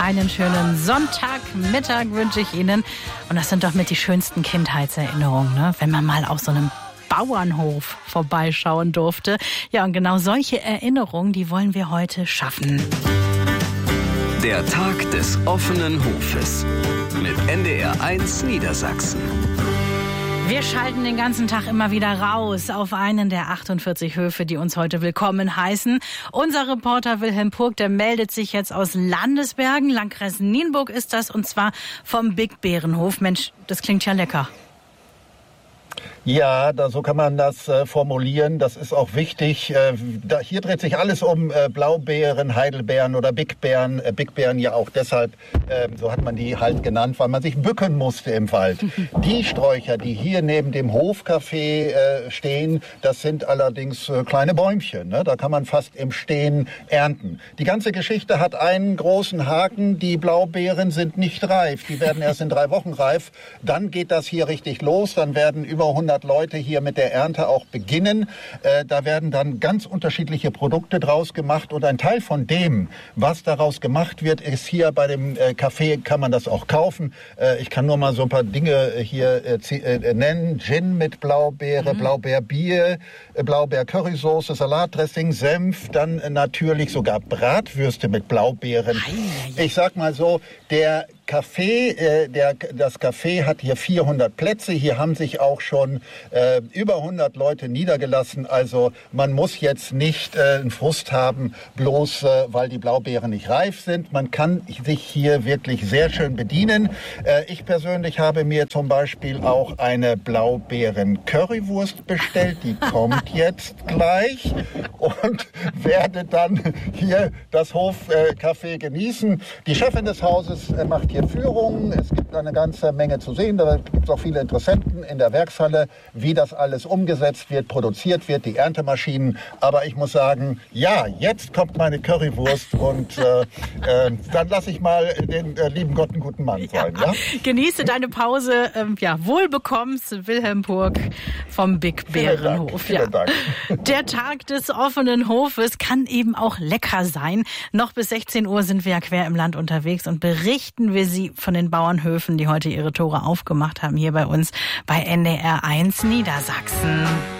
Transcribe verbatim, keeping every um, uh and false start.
einen schönen Sonntagmittag wünsche ich Ihnen. Und das sind doch mit die schönsten Kindheitserinnerungen, ne? Wenn man mal auf so einem Bauernhof vorbeischauen durfte. Ja, und genau solche Erinnerungen, die wollen wir heute schaffen. Der Tag des offenen Hofes mit N D R eins Niedersachsen. Wir schalten den ganzen Tag immer wieder raus auf einen der achtundvierzig Höfe, die uns heute willkommen heißen. Unser Reporter Wilhelm Purg, der meldet sich jetzt aus Landesbergen, Landkreis Nienburg ist das, und zwar vom Big Bärenhof. Mensch, das klingt ja lecker. Ja, da, so kann man das äh, formulieren. Das ist auch wichtig. Äh, da, hier dreht sich alles um äh, Blaubeeren, Heidelbeeren oder Bigbeeren. Äh, Bigbeeren ja auch deshalb, äh, so hat man die halt genannt, weil man sich bücken musste im Wald. Die Sträucher, die hier neben dem Hofcafé äh, stehen, das sind allerdings äh, kleine Bäumchen. Ne? Da kann man fast im Stehen ernten. Die ganze Geschichte hat einen großen Haken. Die Blaubeeren sind nicht reif. Die werden erst in drei Wochen reif. Dann geht das hier richtig los. Dann werden über hundert Leute hier mit der Ernte auch beginnen. Äh, da werden dann ganz unterschiedliche Produkte draus gemacht und ein Teil von dem, was daraus gemacht wird, ist hier bei dem äh, Café, kann man das auch kaufen. Äh, ich kann nur mal so ein paar Dinge hier äh, äh, nennen. Gin mit Blaubeere, mhm. Blaubeerbier, äh, Blaubeer-Currysoße, Salatdressing, Senf, dann äh, natürlich sogar Bratwürste mit Blaubeeren. Ei, ei, ei. Ich sag mal so, der Café, äh, der, das Café hat hier vierhundert Plätze. Hier haben sich auch schon äh, über hundert Leute niedergelassen. Also man muss jetzt nicht äh, einen Frust haben, bloß äh, weil die Blaubeeren nicht reif sind. Man kann sich hier wirklich sehr schön bedienen. Äh, ich persönlich habe mir zum Beispiel auch eine Blaubeeren-Currywurst bestellt. Die kommt jetzt gleich und werde dann hier das Hofcafé genießen. Die Chefin des Hauses äh, macht hier Führungen. Es gibt eine ganze Menge zu sehen. Da gibt es auch viele Interessenten in der Werkshalle, wie das alles umgesetzt wird, produziert wird, die Erntemaschinen. Aber ich muss sagen, ja, jetzt kommt meine Currywurst und äh, äh, dann lasse ich mal den äh, lieben Gott einen guten Mann sein. Ja? Ja? Genieße deine Pause. Ähm, ja, wohl bekommst, Wilhelm Purg vom Big Bärenhof. Vielen Dank. Ja. Vielen Dank. Der Tag des offenen Hofes kann eben auch lecker sein. Noch bis sechzehn Uhr sind wir ja quer im Land unterwegs und berichten wir Sie von den Bauernhöfen, die heute ihre Tore aufgemacht haben, hier bei uns bei N D R eins Niedersachsen.